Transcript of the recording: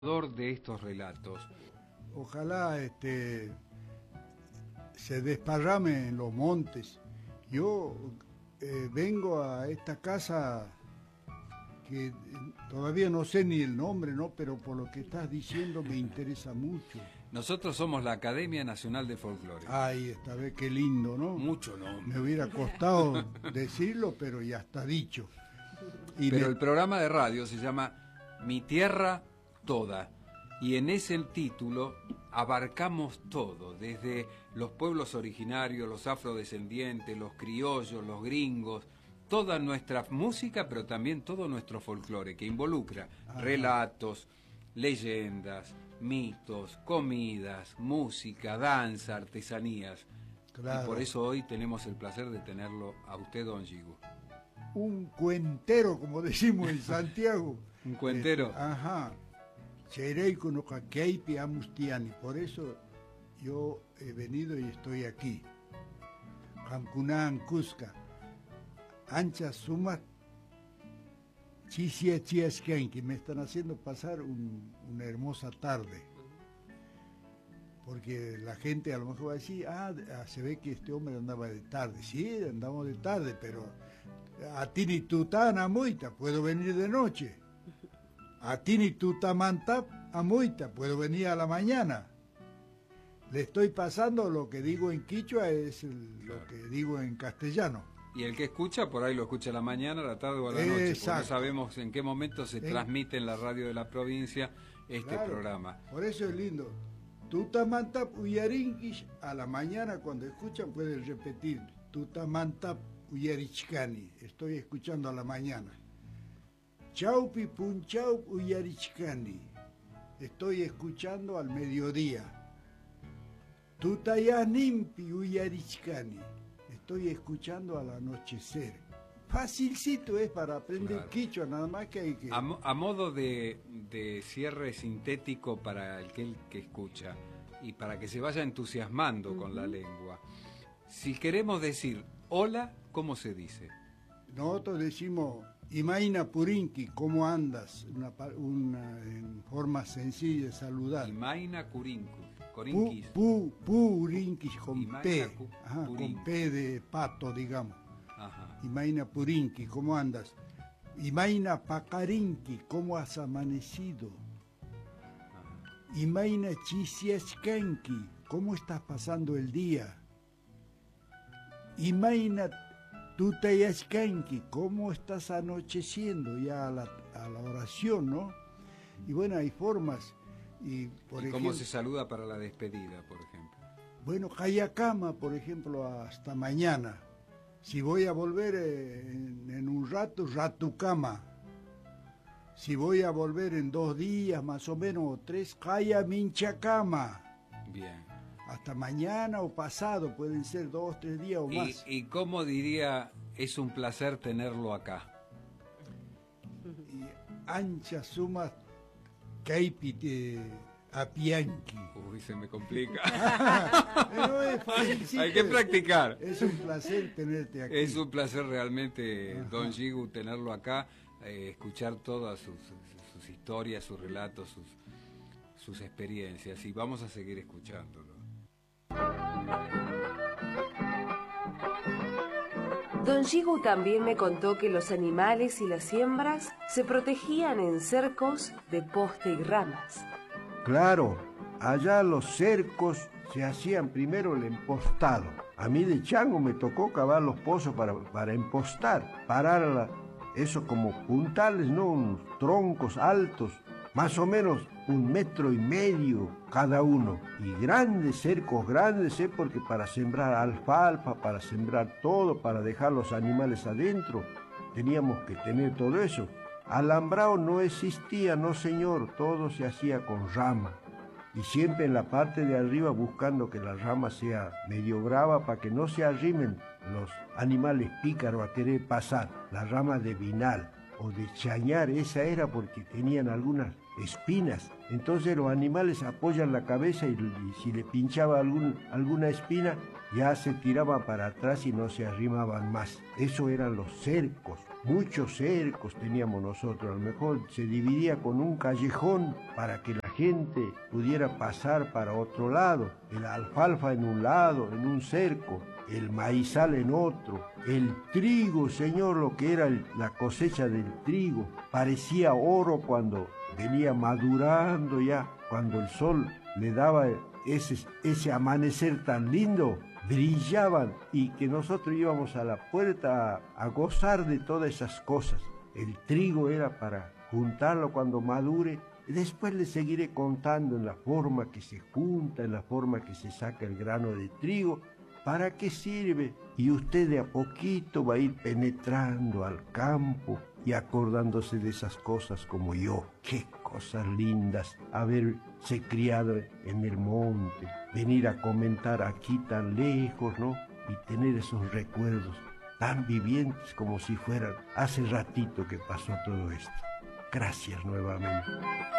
De estos relatos. Ojalá se desparrame en los montes. Yo vengo a esta casa que todavía no sé ni el nombre, ¿no? Pero por lo que estás diciendo me interesa mucho. Nosotros somos la Academia Nacional de Folclore. Ay, esta vez qué lindo, ¿no? Mucho nombre. Me hubiera costado decirlo, pero ya está dicho. Pero el programa de radio se llama Mi Tierra Toda. Y en ese título abarcamos todo, desde los pueblos originarios, los afrodescendientes, los criollos, los gringos, toda nuestra música, pero también todo nuestro folclore, que involucra relatos, leyendas, mitos, comidas, música, danza, artesanías. Claro. Y por eso hoy tenemos el placer de tenerlo a usted, don Yigu. Un cuentero, como decimos en Santiago. ¿Un cuentero? Ajá. Chereico no Kakeipi Amustiani, por eso yo he venido y estoy aquí. Camcunán, Cusca, Ancha Sumat, Chisia Chiasquén, que me están haciendo pasar una hermosa tarde. Porque la gente a lo mejor va a decir, se ve que este hombre andaba de tarde. Sí, andamos de tarde, pero a ti ni tú tan amuita, puedo venir de noche. A ti ni tú tamantap amuita, puedo venir a la mañana. Le estoy pasando lo que digo en quichua, es lo que digo en castellano. Y el que escucha, por ahí lo escucha a la mañana, a la tarde o a la noche. Exacto. No sabemos en qué momento se transmite en la radio de la provincia este programa. Por eso es lindo. Tutamantap uyarinkish, a la mañana cuando escuchan pueden repetir. Tutamantap uyarichkani, estoy escuchando a la mañana. Chaupi punchaup uyarichkani, estoy escuchando al mediodía. Tutayanimpi uyarichkani, estoy escuchando al anochecer. Facilcito es para aprender quichua, nada más que hay que... A modo de cierre sintético para el que escucha y para que se vaya entusiasmando con la lengua, si queremos decir hola, ¿cómo se dice? Nosotros decimos Imaina Purinki, ¿cómo andas? En forma sencilla de saludar. Imaina Curinkis. Purinkis con P. Con P de pato, digamos. Ajá. Imaina Purinki, ¿cómo andas? Imaina Pakarinki, ¿cómo has amanecido? Ajá. Imaina Chisiaskanki, ¿cómo estás pasando el día? Imaina Tutayaskanki, ¿cómo estás anocheciendo? Ya a la oración, ¿no? Y bueno, hay formas. ¿Y cómo se saluda para la despedida, por ejemplo? Bueno, Hayakama, por ejemplo, hasta mañana. Si voy a volver en un rato, Ratukama. Si voy a volver en 2 días, más o menos, o 3, Haya Minchakama. Bien. Hasta mañana o pasado, pueden ser 2, 3 días o más. ¿Y cómo diría, es un placer tenerlo acá? Y ancha suma Kaipi Apianki. Uy, se me complica. No es fácil, hay que practicar. Es un placer tenerte aquí. Es un placer realmente, don Yigu, tenerlo acá, escuchar todas sus historias, sus relatos, sus experiencias, y vamos a seguir escuchándolo. Don Yigu también me contó que los animales y las siembras se protegían en cercos de poste y ramas. Claro, allá los cercos se hacían primero el empostado. A mí de chango me tocó cavar los pozos para empostar, parar eso como puntales, ¿no? Unos troncos altos, más o menos 1,5 metros cada uno. Y grandes, cercos grandes, porque para sembrar alfalfa, para sembrar todo, para dejar los animales adentro, teníamos que tener todo eso. Alambrado no existía, no señor, todo se hacía con rama. Y siempre en la parte de arriba buscando que la rama sea medio brava para que no se arrimen los animales pícaros a querer pasar. La rama de vinal o de chañar, esa era porque tenían algunas espinas. Entonces los animales apoyan la cabeza y si le pinchaba alguna espina, ya se tiraban para atrás y no se arrimaban más. Eso eran los cercos. Muchos cercos teníamos nosotros. A lo mejor se dividía con un callejón para que la gente pudiera pasar para otro lado. El alfalfa en un lado, en un cerco. El maizal en otro, el trigo, señor, lo que era la cosecha del trigo, parecía oro cuando venía madurando ya, cuando el sol le daba ese amanecer tan lindo, brillaban y que nosotros íbamos a la puerta a gozar de todas esas cosas. El trigo era para juntarlo cuando madure. Después le seguiré contando en la forma que se junta, en la forma que se saca el grano de trigo. ¿Para qué sirve? Y usted de a poquito va a ir penetrando al campo y acordándose de esas cosas como yo. Qué cosas lindas haberse criado en el monte, venir a comentar aquí tan lejos, ¿no? Y tener esos recuerdos tan vivientes como si fueran hace ratito que pasó todo esto. Gracias nuevamente.